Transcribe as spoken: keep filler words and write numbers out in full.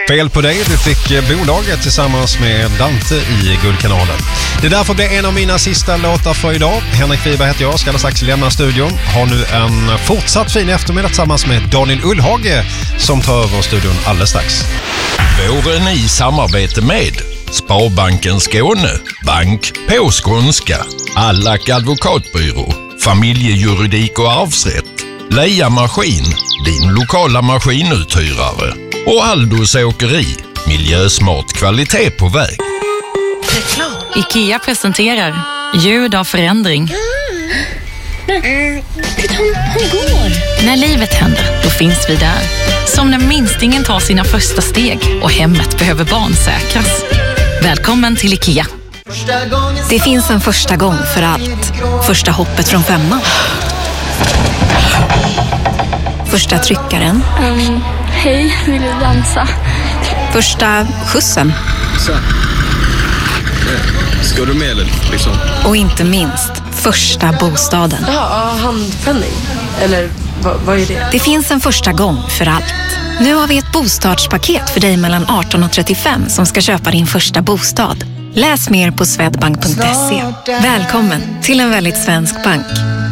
Fel på dig, du fick bolaget tillsammans med Dante i Guldkanalen. Det därför blir en av mina sista låtar för idag. Henrik Wiberg heter jag, ska alldeles strax lämna studion. Har nu en fortsatt fin eftermiddag tillsammans med Daniel Ullhage som tar över studion alldeles strax. Våren i samarbete med Sparbanken Skåne, bank på skånska, Allack advokatbyrå, familjejuridik och arvsrätt, Leia Maskin, din lokala maskinuthyrare och Aldos åkeri, miljösmart kvalitet på väg. IKEA presenterar ljud av förändring. Hon går. När livet händer, då finns vi där. Som när minstingen tar sina första steg och hemmet behöver barnsäkras. Välkommen till IKEA. Det finns en första gång för allt. Första hoppet från femman. Första tryckaren. Um, hej, vill du dansa? Första skjutsen. Så. Ska du med eller liksom? Och inte minst, första bostaden. Ja, handpenning. Eller vad, vad är det? Det finns en första gång för allt. Nu har vi ett bostadspaket för dig mellan arton och trettiofem som ska köpa din första bostad. Läs mer på swedbank punkt se. Välkommen till en väldigt svensk bank.